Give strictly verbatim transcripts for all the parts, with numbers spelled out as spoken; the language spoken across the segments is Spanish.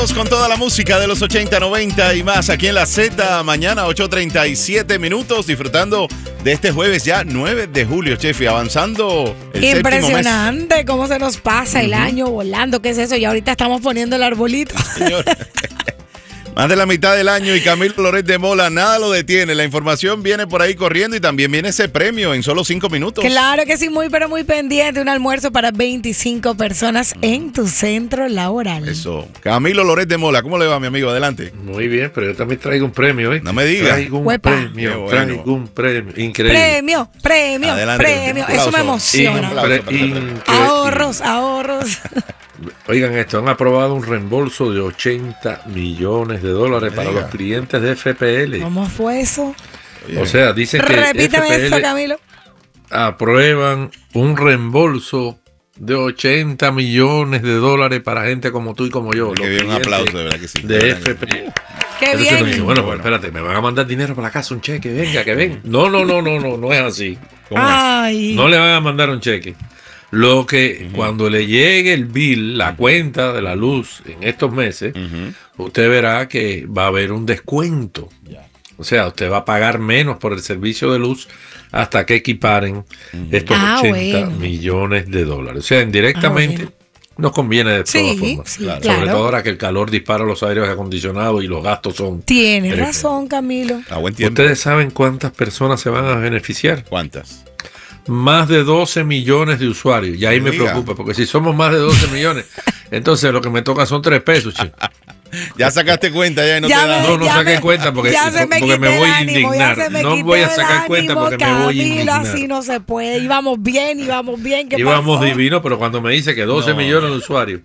Con toda la música de los ochenta, noventa y más aquí en la Z, mañana ocho treinta y siete minutos, disfrutando de este jueves ya nueve de julio, Chefi, avanzando el Impresionante séptimo mes. Cómo se nos pasa uh-huh. el año volando, ¿qué es eso? Y ahorita estamos poniendo el arbolito. Señor. Más de la mitad del año y Camilo Loret de Mola nada lo detiene. La información viene por ahí corriendo y también viene ese premio en solo cinco minutos. Claro que sí, muy pero muy pendiente. Un almuerzo para veinticinco personas en tu centro laboral. Eso. Camilo Loret de Mola, ¿cómo le va, mi amigo? Adelante. Muy bien, pero yo también traigo un premio, ¿eh? No me digas. Traigo un Huepa. premio, bueno. traigo un premio. Increíble. Premio, premio, Adelante, premio. un Eso me aplauso. emociona. Incre- Increíble. Ahorros, ahorros. Oigan esto, han aprobado un reembolso de ochenta millones de dólares para Diga. los clientes de F P L. ¿Cómo fue eso? O sea, dicen que Repíteme F P L eso, Camilo. aprueban un reembolso de ochenta millones de dólares para gente como tú y como yo. Que los bien, un clientes aplauso, de verdad que sí. De F P L. Qué Entonces uno dice, bien. bueno, pues espérate, me van a mandar dinero para la casa, un cheque, venga, que ven. No, no, no, no, no, no es así. ¿Cómo es? Ay. No le van a mandar un cheque. Lo que uh-huh. cuando le llegue el bill, la cuenta de la luz en estos meses, uh-huh. usted verá que va a haber un descuento. Yeah. O sea, usted va a pagar menos por el servicio de luz hasta que equiparen uh-huh. estos ah, ochenta bueno. millones de dólares. O sea, indirectamente ah, bueno. nos conviene de sí, todas formas. Sí, claro. claro. Sobre todo ahora que el calor dispara los aires acondicionados y los gastos son... Tienes razón, Camilo. A buen tiempo. ¿Ustedes saben cuántas personas se van a beneficiar? ¿Cuántas? Más de doce millones de usuarios. Y ahí me Diga. preocupa, porque si somos más de doce millones, entonces lo que me toca son tres pesos, chico. Ya sacaste cuenta, ya y no ya te da. me, No, no saqué me, cuenta porque, me porque me voy a ánimo, indignar. Me no voy a sacar cuenta ánimo, porque me voy a Camilo, indignar. así no se puede. Íbamos bien, íbamos bien. ¿Qué Íbamos pasó? divino, pero cuando me dice que doce no. millones de usuarios.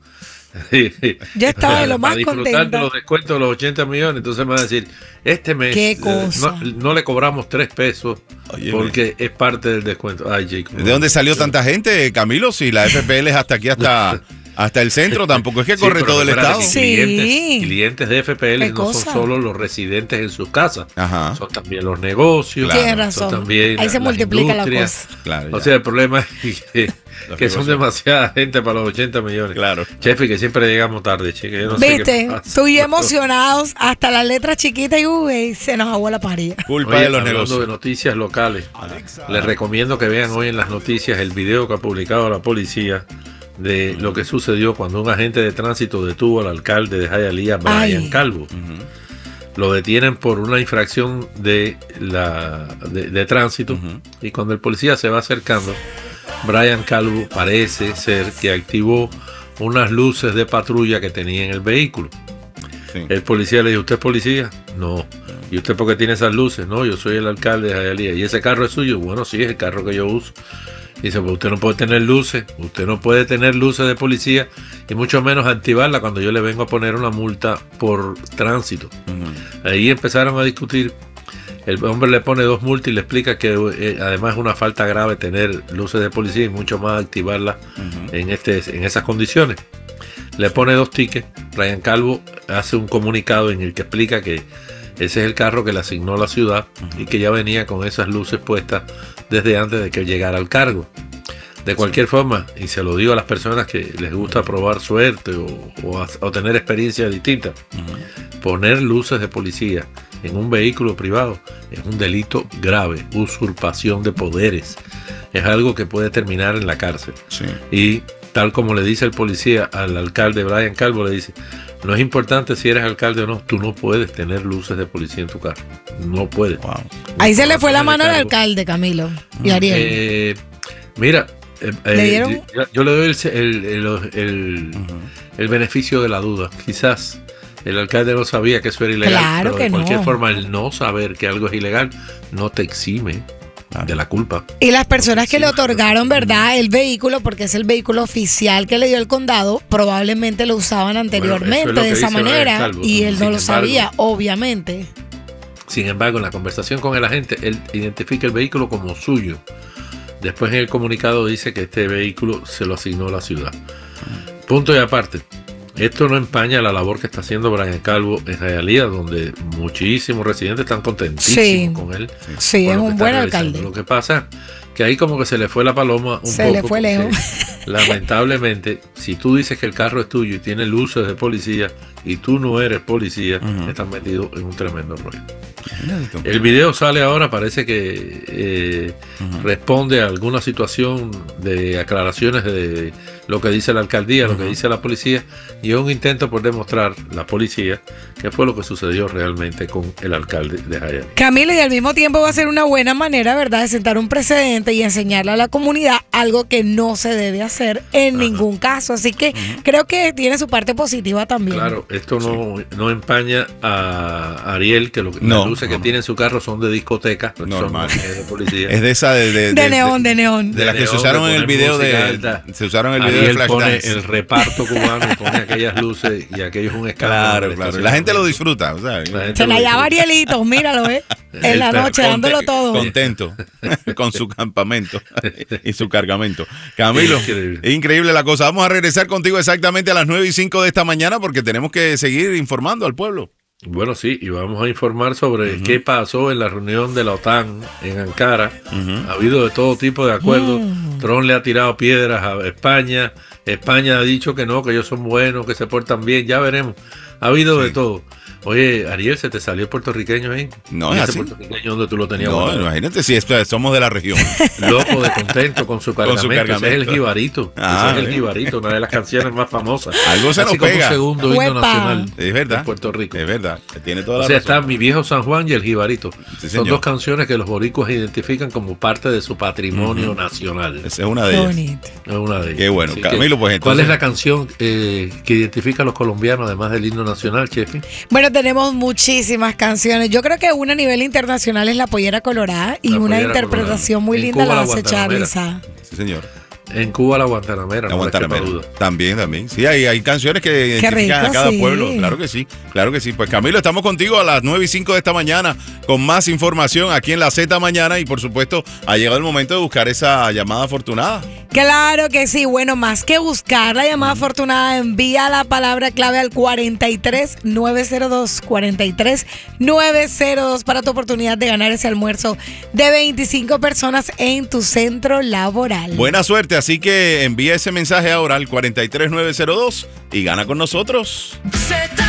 Yo estaba de lo más para disfrutar contenta. de los descuentos de los ochenta millones, entonces me va a decir, este mes ¿Qué cosa? No, no le cobramos tres pesos Oye, porque es parte del descuento. Ay, Jacob, ¿De dónde salió tanta gente, Camilo? Si la F P L es hasta aquí, hasta, hasta el centro, tampoco es que corre sí, todo el espérate, estado. Clientes, Sí. clientes de F P L ¿Qué no cosa? son solo los residentes en sus casas, Ajá. son también los negocios, Claro. Tienes son razón. también Ahí la- se las multiplica la industrias. cosa. Claro, O ya. sea, el problema es que, Los que son negocios. demasiada gente para los ochenta millones. Claro. Chefe, que siempre llegamos tarde, chica. Yo no sé qué Viste, pasa. tú y emocionados, hasta las letras chiquitas y uy, se nos aguó la parilla. Culpa Oye, de los hablando negocios. de noticias locales, les recomiendo que vean hoy en las noticias el video que ha publicado la policía de lo que sucedió cuando un agente de tránsito detuvo al alcalde de Hialeah, Brian Ay. Calvo. Uh-huh. Lo detienen por una infracción de, la, de, de tránsito Uh-huh. y cuando el policía se va acercando, Brian Calvo parece ser que activó unas luces de patrulla que tenía en el vehículo. Sí. El policía le dijo, ¿usted es policía? No. ¿Y usted por qué tiene esas luces? No, yo soy el alcalde de Hialeah. ¿Y ese carro es suyo? Bueno, sí, es el carro que yo uso. Dice, pues usted no puede tener luces, usted no puede tener luces de policía y mucho menos activarla cuando yo le vengo a poner una multa por tránsito. Uh-huh. Ahí empezaron a discutir. El hombre le pone dos multas y le explica que eh, además es una falta grave tener luces de policía y mucho más activarlas uh-huh. en, este, en esas condiciones. Le pone dos tickets. Brian Calvo hace un comunicado en el que explica que ese es el carro que le asignó la ciudad uh-huh. y que ya venía con esas luces puestas desde antes de que llegara al cargo. De cualquier forma, y se lo digo a las personas que les gusta probar suerte o, o, a, o tener experiencias distintas, uh-huh. poner luces de policía en un vehículo privado es un delito grave, usurpación de poderes. Es algo que puede terminar en la cárcel. Sí. Y tal como le dice el policía al alcalde Brian Calvo, le dice, no es importante si eres alcalde o no, tú no puedes tener luces de policía en tu carro. No puedes. Wow. Ahí se le fue la mano al alcalde, Camilo y Ariel. Eh, mira, eh, ¿Le eh, dieron? yo, yo le doy el, el, el, el, Uh-huh. el beneficio de la duda. Quizás el alcalde no sabía que eso era ilegal, Claro pero que de cualquier no. forma el no saber que algo es ilegal no te exime de la culpa. Y las personas que Sí, le otorgaron, ¿verdad?, el vehículo, porque es el vehículo oficial que le dio el condado, probablemente lo usaban anteriormente Bueno, eso es lo de que esa dice Brian manera Calvo. y él no Sin lo embargo, sabía, obviamente. Sin embargo, en la conversación con el agente, él identifica el vehículo como suyo. Después en el comunicado dice que este vehículo se lo asignó la ciudad. Punto y aparte. Esto no empaña la labor que está haciendo Brian Calvo en Hialeah, donde muchísimos residentes están contentísimos Sí. con él. Sí, por es lo que un está buen realizando. alcalde. Lo que pasa que ahí como que se le fue la paloma un Se poco. le fue lejos. Lamentablemente, si tú dices que el carro es tuyo y tiene luces de policía y tú no eres policía, uh-huh. estás metido en un tremendo rollo. El video sale ahora, parece que eh, uh-huh. responde a alguna situación de aclaraciones de lo que dice la alcaldía, uh-huh. lo que dice la policía, y es un intento por demostrar la policía qué fue lo que sucedió realmente con el alcalde de Hialeah. Camilo, y al mismo tiempo va a ser una buena manera, ¿verdad?, de sentar un precedente y enseñarle a la comunidad algo que no se debe hacer en uh-huh. ningún caso. Así que uh-huh. creo que tiene su parte positiva también. Claro, esto no, sí. no empaña a Ariel, que lo que no. las luces que tiene en su carro son de discoteca, normal. Son de policía. Es de esa de, de, de, de neón, de, de neón. De, de las que se usaron en el video de alta. se usaron en el video Ariel de Flashdance. Pone el reparto cubano y pone aquellas luces y aquello es un escándalo. Claro, claro. La gente lo disfruta, o sea, la se la llama Arielito, míralo, ¿eh? En la noche dándolo todo. Contento con su campamento y su cargamento. Camilo, increíble. Es increíble la cosa. Vamos a regresar contigo exactamente a las nueve y cinco de esta mañana porque tenemos que seguir informando al pueblo. Bueno, sí, y vamos a informar sobre uh-huh. qué pasó en la reunión de la OTAN en Ankara. Uh-huh. Ha habido de todo tipo de acuerdos. Uh-huh. Trump le ha tirado piedras a España. España ha dicho que no, que ellos son buenos, que se portan bien. Ya veremos. Ha habido sí. de todo. Oye, Ariel, ¿se te salió el puertorriqueño ahí? No, es así. ¿Puertorriqueño donde tú lo tenías? No, bueno? Imagínate si es, somos de la región. Loco de contento con su cargamento. Con su cargamento. Ese es el jibarito. Ah, ese es el jibarito, una de las canciones más famosas. Algo se así nos pega. Como segundo Huepa. himno nacional es verdad, de Puerto Rico. Es verdad, tiene toda la O sea, razón. está Mi Viejo San Juan y el jibarito. Sí, Son dos canciones que los boricuas identifican como parte de su patrimonio uh-huh. nacional. Esa es una de ellas. Bonito. Es una de ellas. Qué bueno. Camilo, pues entonces, ¿cuál es la canción eh, que identifica a los colombianos además del himno nacional, Chefi? Bueno, tenemos muchísimas canciones. Yo creo que una a nivel internacional es La Pollera Colorada y la una Pollera interpretación Colorada. muy En linda Cuba, la la hace Charly Sa. Sí, señor. En Cuba la Guantanamera. La no Guantanamera. También, también. Sí, hay, hay canciones que identifican rico, a cada sí. pueblo. Claro que sí, claro que sí. Pues Camilo, estamos contigo a las nueve y cinco de esta mañana con más información aquí en la Z Mañana y por supuesto ha llegado el momento de buscar esa llamada afortunada. Claro que sí. Bueno, más que buscar la llamada afortunada, envía la palabra clave al cuarenta y tres nueve cero dos, cuarenta y tres nueve cero dos para tu oportunidad de ganar ese almuerzo de veinticinco personas en tu centro laboral. Buena suerte, así que envía ese mensaje ahora al cuarenta y tres nueve cero dos y gana con nosotros.